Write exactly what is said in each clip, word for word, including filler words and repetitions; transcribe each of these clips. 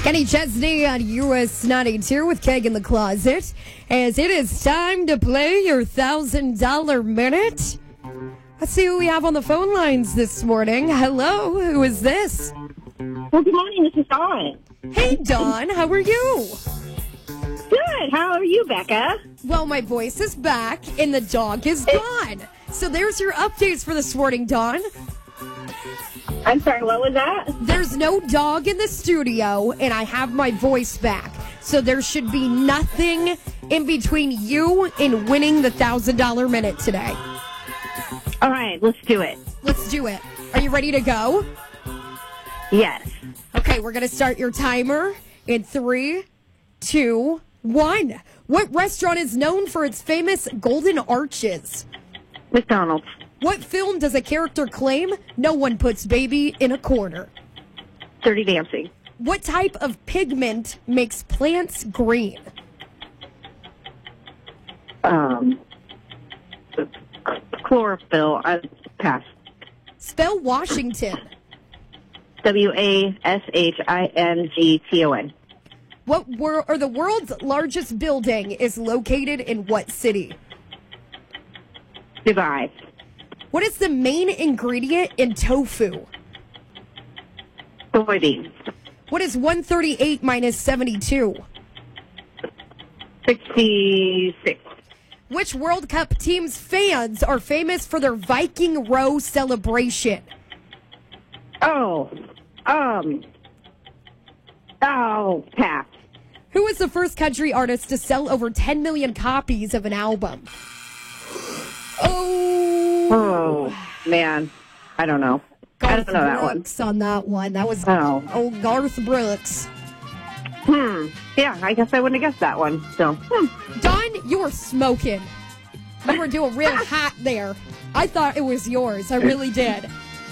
Kenny Chesney on U S ninety-two with Keg in the Closet, as it is time to play your one thousand dollars minute. Let's see who we have on the phone lines this morning. Hello, who is this? Well, good morning. This is Dawn. Hey, Dawn, how are you? Good. How are you, Becca? Well, my voice is back, and the dog is gone. So there's your updates for this morning, Dawn. I'm sorry, what was that? There's no dog in the studio, and I have my voice back. So there should be nothing in between you and winning the one thousand dollars minute today. All right, let's do it. Let's do it. Are you ready to go? Yes. Okay, we're going to start your timer in three, two, one. What restaurant is known for its famous golden arches? McDonald's. What film does a character claim no one puts baby in a corner? Dirty Dancing. What type of pigment makes plants green? Um, chlorophyll. I pass. Spell Washington. W A S H I N G T O N. What wor- or the world's largest building is located in what city? Dubai. What is the main ingredient in tofu? Soybeans. What is one thirty-eight minus seventy-two? sixty-six. Which World Cup team's fans are famous for their Viking row celebration? Oh. Um. Oh, pass. Who was the first country artist to sell over ten million copies of an album? Oh. Oh, man. I don't know. Garth I don't know that one. Brooks on that one. That was Oh. old Garth Brooks. Hmm. Yeah, I guess I wouldn't have guessed that one. So, hmm. Don, you were smoking. You were doing real hot there. I thought it was yours. I really did.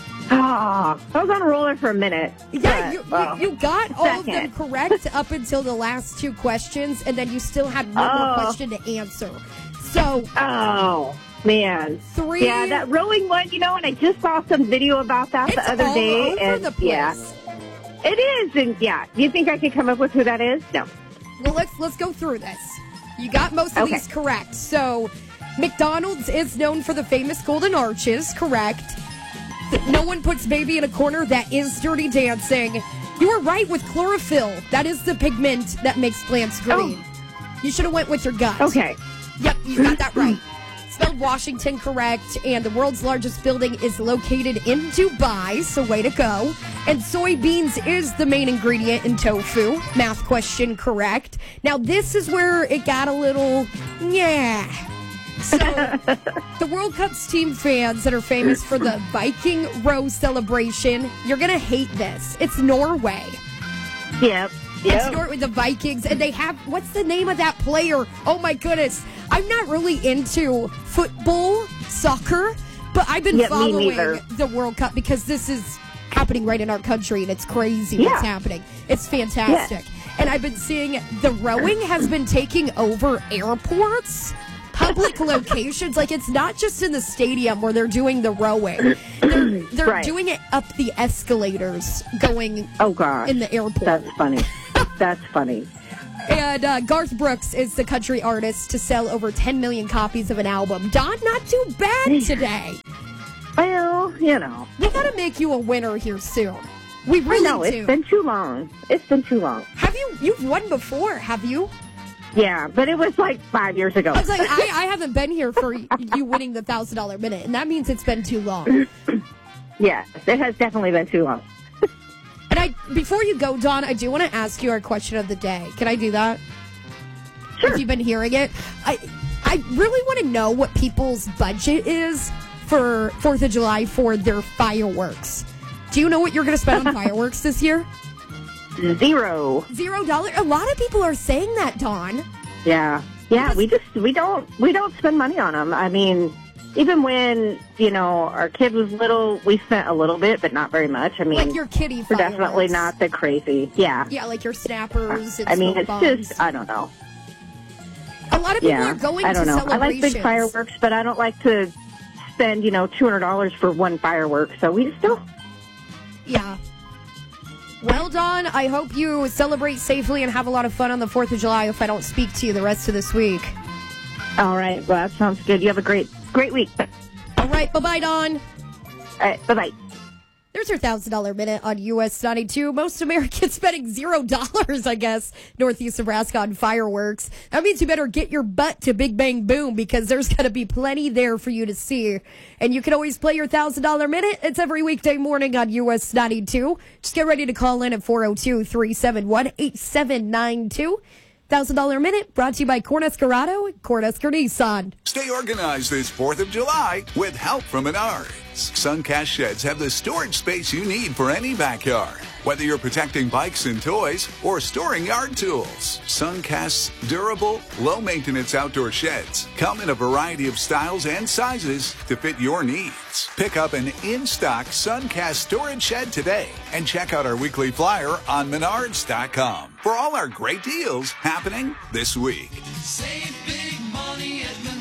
Ah, I was on a roller for a minute. Yeah, but, you, well, you, you got all of them second. correct up until the last two questions, and then you still had one more Oh. question to answer. So, Oh, man. three. Yeah, that rowing one, you know, and I just saw some video about that It's the other all day. over and the place. Yeah, it is. And yeah, do you think I could come up with who that is? No. Well, let's let's go through this. You got most of Okay. these correct. So, McDonald's is known for the famous golden arches, correct? No one puts baby in a corner. That is Dirty Dancing. You were right with chlorophyll. That is the pigment that makes plants green. Oh. You should have went with your gut. Okay. Yep, you got that right. Spelled Washington correct, and the world's largest building is located in Dubai, so way to go. And soybeans is the main ingredient in tofu. Math question correct. Now, this is where it got a little, yeah. So, the World Cup's team fans that are famous for the Viking row celebration, you're going to hate this. It's Norway. Yep. It's Yep. Norway, the Vikings, and they have, what's the name of that player? Oh my goodness. I'm not really into football, soccer, but I've been Yeah, me following neither. the World Cup because this is happening right in our country, and it's crazy Yeah. what's happening. It's fantastic. And I've been seeing the rowing has been taking over airports, public locations. Like, it's not just in the stadium where they're doing the rowing. They're, they're Right. doing it up the escalators going Oh, gosh. in the airport. That's funny. That's funny. And uh, Garth Brooks is the country artist to sell over ten million copies of an album. Don, not too bad today. Well, you know. We got to make you a winner here soon. We I really know, do. it's been too long. It's been too long. Have you? You've won before, have you? Yeah, but it was like five years ago. I was like, I, I haven't been here for you winning the one thousand dollars minute, and that means it's been too long. Yes, it has definitely been too long. And I, before you go, Dawn, I do want to ask you our question of the day. Can I do that? Sure. If you've been hearing it, I, I really want to know what people's budget is for Fourth of July for their fireworks. Do you know what you're going to spend on fireworks this year? Zero. Zero dollar. A lot of people are saying that, Dawn. Yeah. Yeah, Because- we just, we don't, we don't spend money on them. I mean, even when, you know, our kid was little, we spent a little bit, but not very much. I mean, Like your kitty we're fireworks. definitely not the crazy. Yeah. Yeah, like your snappers and I mean, smoke it's bombs. just, I don't know. A lot of people Yeah. are going I don't to know. I like celebrations. big fireworks, but I don't like to spend, you know, two hundred dollars for one firework. So we just don't. Yeah. Well, Dawn, I hope you celebrate safely and have a lot of fun on the fourth of July if I don't speak to you the rest of this week. All right. Well, that sounds good. You have a great, great week. All right. Bye-bye, Dawn. All right. Bye-bye. There's your one thousand dollars minute on U S ninety-two. Most Americans spending zero dollars, I guess, Northeast Nebraska on fireworks. That means you better get your butt to Big Bang Boom because there's going to be plenty there for you to see. And you can always play your one thousand dollars minute. It's every weekday morning on U S ninety-two. Just get ready to call in at four oh two, three seven one, eight seven nine two. one thousand dollars minute brought to you by Cornhusker and Cornhusker Nissan. Stay organized this fourth of July with help from Menards. Suncast Sheds have the storage space you need for any backyard. Whether you're protecting bikes and toys or storing yard tools, Suncast's durable, low-maintenance outdoor sheds come in a variety of styles and sizes to fit your needs. Pick up an in-stock Suncast storage shed today and check out our weekly flyer on menards dot com for all our great deals happening this week. Save big money at Menards.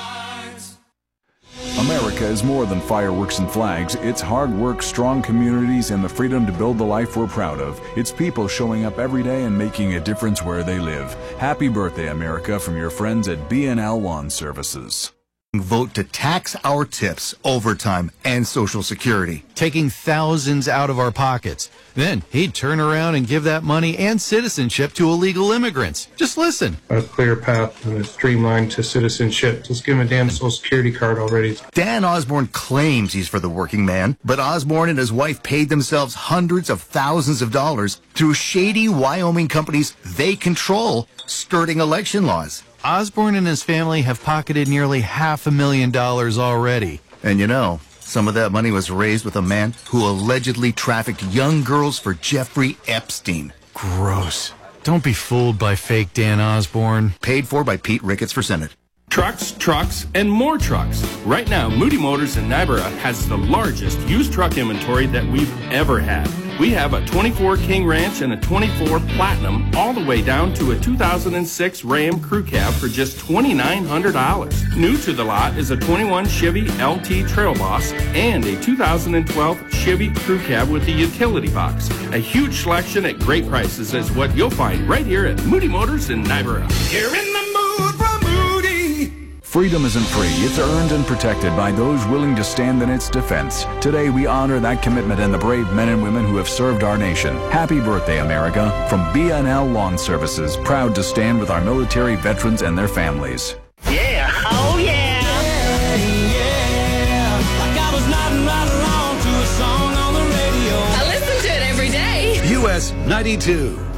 America is more than fireworks and flags. It's hard work, strong communities, and the freedom to build the life we're proud of. It's people showing up every day and making a difference where they live. Happy birthday, America, from your friends at B and L Lawn Services. Vote to tax our tips, overtime, and Social Security. Taking thousands out of our pockets. Then he'd turn around and give that money and citizenship to illegal immigrants. Just listen. A clear path and a streamline to citizenship. Just give him a damn Social Security card already. Dan Osborne claims he's for the working man, but Osborne and his wife paid themselves hundreds of thousands of dollars through shady Wyoming companies they control, skirting election laws. Osborne and his family have pocketed nearly half a million dollars already. And you know, some of that money was raised with a man who allegedly trafficked young girls for Jeffrey Epstein. Gross. Don't be fooled by fake Dan Osborne. Paid for by Pete Ricketts for Senate. Trucks, trucks, and more trucks. Right now, Moody Motors in Niobrara has the largest used truck inventory that we've ever had. We have a twenty-four King Ranch and a twenty-four Platinum, all the way down to a two thousand six Ram Crew Cab for just twenty-nine hundred dollars. New to the lot is a twenty-one Chevy L T Trail Boss and a two thousand twelve Chevy Crew Cab with the utility box. A huge selection at great prices is what you'll find right here at Moody Motors in Niobrara. You're in the mood for Moody. Freedom isn't free. It's earned and protected by those willing to stand in its defense. Today, we honor that commitment and the brave men and women who have served our nation. Happy birthday, America. From B and L Lawn Services, proud to stand with our military veterans and their families. Yeah, oh yeah. Yeah, yeah. Like I was nodding right along to a song on the radio. I listen to it every day. U S ninety-two.